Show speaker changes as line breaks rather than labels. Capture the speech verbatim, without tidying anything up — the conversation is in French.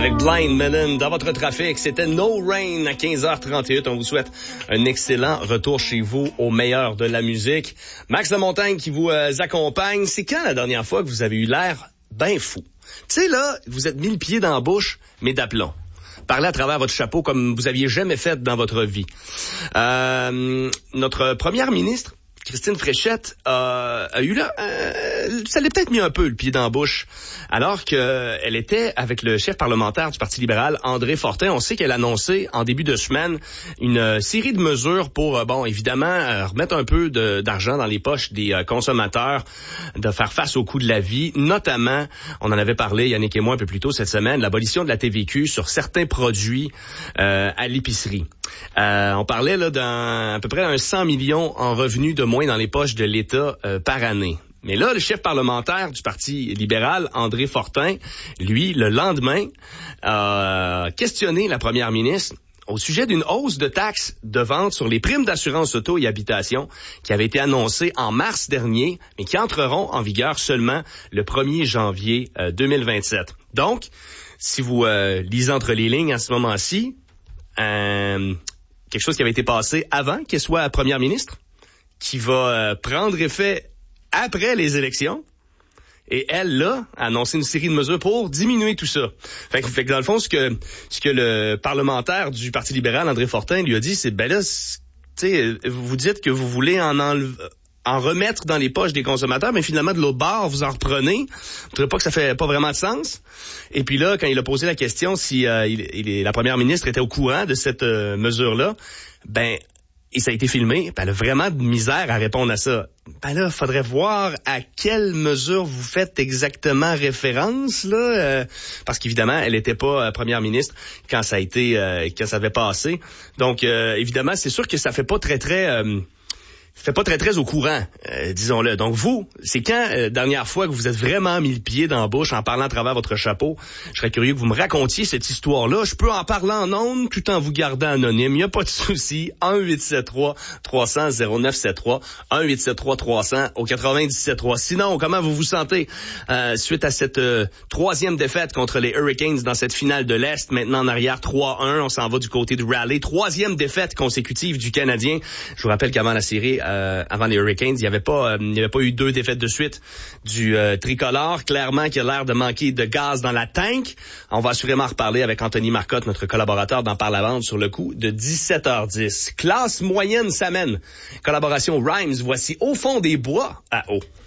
avec Blind Melon dans votre trafic. C'était No Rain à quinze heures trente-et-un. On vous souhaite un excellent retour chez vous au meilleur de la musique. Max de Montagne qui vous euh, accompagne. C'est quand la dernière fois que vous avez eu l'air ben fou? Tu sais, là, vous êtes mis le pied dans la bouche, mais d'aplomb. Parlez à travers votre chapeau comme vous aviez jamais fait dans votre vie. Euh, notre première ministre, Christine Fréchette, euh, a eu là, euh, ça l'est peut-être mis un peu le pied dans la bouche, alors qu'elle était avec le chef parlementaire du Parti libéral, André Fortin. On sait qu'elle a annoncé en début de semaine une euh, série de mesures pour, euh, bon, évidemment, euh, remettre un peu de, d'argent dans les poches des euh, consommateurs, de faire face au coût de la vie, notamment, on en avait parlé, Yannick et moi, un peu plus tôt cette semaine, l'abolition de la T V Q sur certains produits euh, à l'épicerie. Euh, on parlait là d'un à peu près un cent millions en revenus de moins dans les poches de l'État euh, par année. Mais là, le chef parlementaire du Parti libéral, André Fortin, lui, le lendemain, a questionné la première ministre au sujet d'une hausse de taxes de vente sur les primes d'assurance auto et habitation qui avait été annoncée en mars dernier, mais qui entreront en vigueur seulement le premier janvier euh, deux mille vingt-sept. Donc, si vous euh, lisez entre les lignes à ce moment-ci, Euh, quelque chose qui avait été passé avant qu'elle soit première ministre, qui va euh, prendre effet après les élections. Et elle, là, a annoncé une série de mesures pour diminuer tout ça. Fait que, fait que dans le fond, ce que, ce que le parlementaire du Parti libéral, André Fortin, lui a dit, c'est, ben là, tu sais, vous dites que vous voulez en enlever, en remettre dans les poches des consommateurs, mais finalement, de l'autre bord, vous en reprenez. Vous trouvez pas que ça fait pas vraiment de sens? Et puis là, quand il a posé la question si euh, il, il, la première ministre était au courant de cette euh, mesure-là, ben, et ça a été filmé, ben, elle a vraiment de misère à répondre à ça. Ben là, faudrait voir à quelle mesure vous faites exactement référence, là, euh, parce qu'évidemment, elle était pas euh, première ministre quand ça a été, euh, quand ça avait passé. Donc, euh, évidemment, c'est sûr que ça fait pas très, très... Euh, fait pas très très au courant, euh, disons-le. Donc vous, c'est quand euh, dernière fois que vous êtes vraiment mis le pied dans la bouche en parlant à travers votre chapeau? Je serais curieux que vous me racontiez cette histoire-là. Je peux en parler en ondes tout en vous gardant anonyme. Il n'y a pas de souci. un huit sept trois trois cents zéro neuf sept trois un huit sept trois trois cents au quatre-vingt-dix-sept trois. Sinon, comment vous vous sentez euh, suite à cette euh, troisième défaite contre les Hurricanes dans cette finale de l'Est? Maintenant en arrière trois un, on s'en va du côté du Raleigh. Troisième défaite consécutive du Canadien. Je vous rappelle qu'avant la série, Euh, avant les Hurricanes, il n'y avait pas, euh, il n'y avait pas eu deux défaites de suite du euh, tricolore. Clairement, qu'il a l'air de manquer de gaz dans la tank. On va assurément reparler avec Anthony Marcotte, notre collaborateur dans Par la Bande, sur le coup de dix-sept heures dix. Classe moyenne s'amène. Collaboration Rhymes, voici Au fond des bois à eau.